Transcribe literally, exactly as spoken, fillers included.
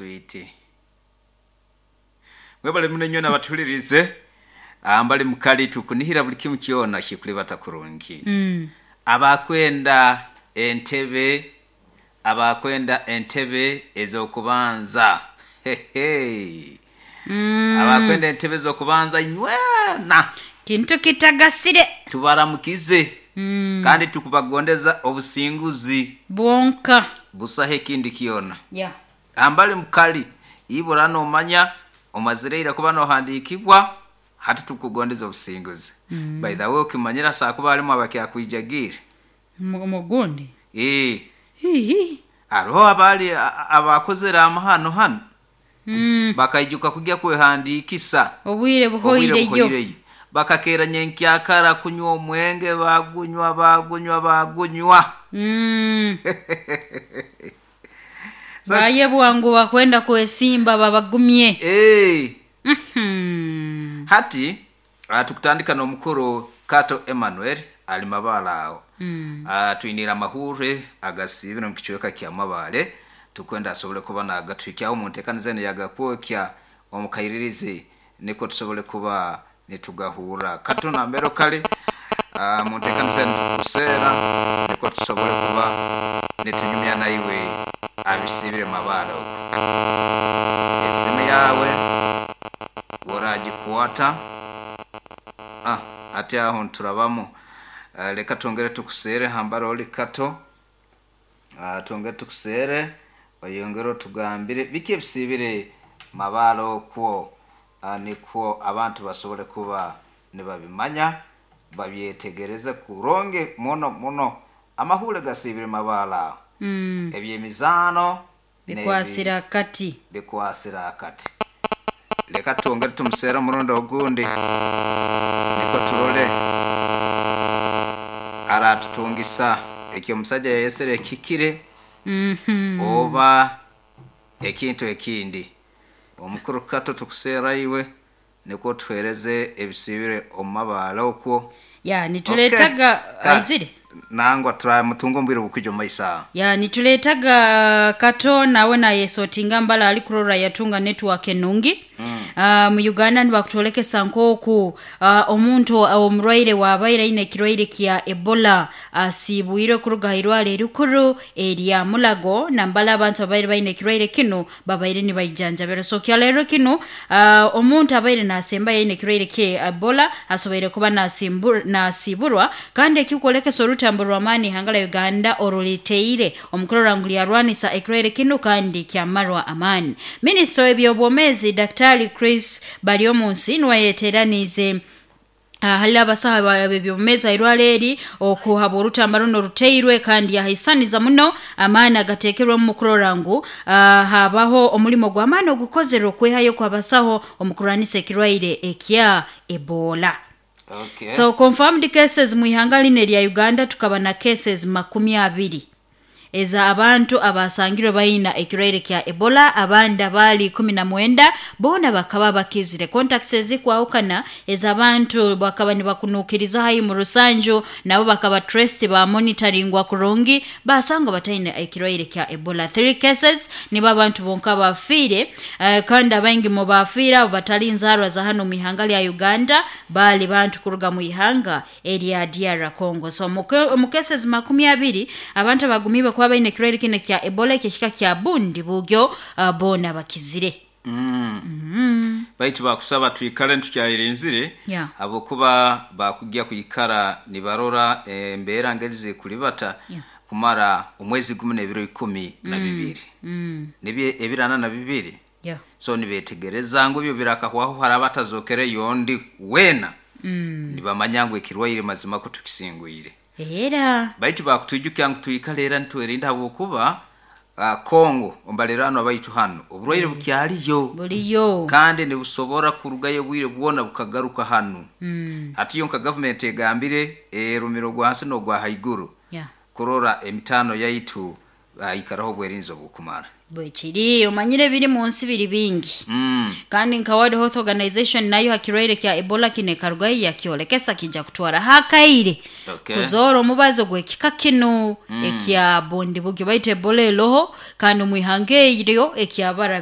sweet mwebale munenyo nabatulirize ambali mukali tukunihira buli kimu kiona kikuli batakurungi mm. abakwenda entebe abakwenda entebe ezokubanza hehe mm. abakwenda entebe ezokubanza inywena kintu kitagasire tubaramukize mm. kandi tukubagondeza obusinguzi bwonka busahe kindi kiona yeah. ambali mukali ibura no manya omazireira kuba no handikibwa hati tukugondeza obusinguzi mm. by the way ukimanyira saa kuba ali mwabaki akwijagire mugundi eh hihi aroho abali abakozera amahano hano mm. bakayijuka kujya kwehandikisa obwire buhoire yo bakakera nyenkyakara kunywa omwenge bagunywa bagunywa bagunywa mm. so, baye bwangu bakwenda kwesimba babagumye eh mhm hati atukutandika no mukuru Kato Emmanuel ali mabalao mm. atwinira mahure agasibira mu kichoka kya mabale tukwenda asobole kuba na agatwikya omuntekanize ne yagakwokya omukayiririze niko tusobole kuba nitugahura Kato na mbero kale uh, muntekanize kusera niko tusobole kuba nitunyumya naiwe abisibire mabalo esime yawe woraji kuwata ah ati aho turabamo uh, leka tongere tukusere hambara oli Kato uh, tongere tukusere bayongero tugambire bike bisibire mabalo kwo uh, niko abantu basobole kuba nibabimanya babyetegereze kuronge mono mono amahule gasibire mabala mm. ebyemizano bikwasira kati bikwasira kati leka tongere tumusera murondo ogundi niko turole ara tutungisa ekyo musajja yesere kikire mhm oba ekintu ekindi omukuru Kato tukusera iwe niko twereze ebisibire omabala okwo ya nituletaga okay. azire nangwa try mutungo mbire bukijo maisa ya nituletaga Kato nawe na yesotinga mbala ali kurora yatunga network enungi mm. uh, mu Uganda nibakutolekesa nkoku uh, omuntu omurwaire wabaira ine kirwaire kya Ebola asibwire uh, kuruga irwale rukuru eria mulago nambala abantu abaire baine kirwaire kino babaire ni bayijanja bero so kyalero kino uh, omuntu abaire nasemba ine kirwaire ke Ebola asobaire kuba nasimbur nasiburwa kandi ekikolekeso rutamburwa mani hangala Uganda oruliteire omukoro ranguli yarwanisa ekirwaire kino kandi kyamarwa amani minister ebyobomezi Daktari Chris Baryomunsi nwayeteranize Uh, halila basaha bebyomeza irwaleri okuhaba rutambaro no ruteirwe kandi yahisaniza muno amana gatekerwa mu mukurorangu uh, habaho omulimo gw'amana ogukozero kwehayo kwa basaho omukuranise kirwaire ekya Ebola. Okay. So confirmed cases mu ihanga line lya Uganda tukaba na cases makumi abiri eza abantu abasangirwe bayina ekirwaire kya Ebola abanda bali kumi na mwenda bona bakaba bakizire contacts ezikwawukana eza abantu bakaba ni bakunukiriza hayi mu Rusanjo nabo bakaba traced ba monitoringwa kurungi basanga batayina ekirwaire kya Ebola. Three cases ni babantu bonka bafire uh, kandi abangi mu bafira batali nzarwa za hano mu ihanga lya Uganda bali bantu kuruga mu ihanga area D R Congo. So mu cases makumi abiri abantu bagumiba kwa baine kirwaire kine kya Ebola kishika kya bundi bugyo uh, bona bakizire mm. mm. baitu bakusaba tuyikale ntukyayirinzire yeah. abo kuba bakujja kuyikara nibarora embera ngelize kulibata yeah. kumara umwezi kumi na bibiri kumi mm. na bibiri mm. nibye ebirana na bibiri yeah. so nibetegereza ngo byo birakahwaho harabatazokere yondi wena mm. nibamanyangwe kirwaire mazima ko tukisinguire era baitu bakutujukya ngo tuyikalera ntwerinda abo kuba uh, Kongo ombalerano abaitu hano oburwaire mm. bukyaliyo buliyo kandi ne busobora kurugayo bwire bwona bukagaruka hano mm. ati yonka government egambire e rumiro gwansi no gwa haiguru yeah. kurora emitano yaitu uh, ikaraho bwerinzo bukumara bwekiri omanyire biri munsi biri bingi mm. kandi nkawade health organization nayo hakirwaire kya Ebola kine karwaye yakiolekesa kija kutwara hakaire okay. kuzoro mubazo gwe kikakino mm. ekya bondi bugyo baite Ebola eloho kandi muihange iriyo ekya bara